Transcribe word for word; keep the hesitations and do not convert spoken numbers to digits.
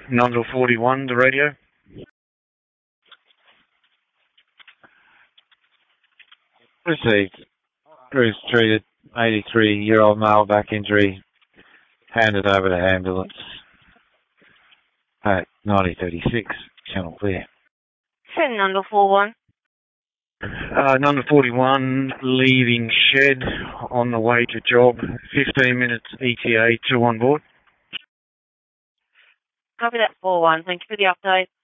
Nundle forty-one, the radio. Received. Bruce treated. eighty-three-year-old male back injury. Handed over to ambulance. At ninety thirty-six, channel clear. Send Nundle forty-one. Uh, number forty-one, leaving shed on the way to job. fifteen minutes E T A, two on board. Copy that, forty-one. Thank you for the update.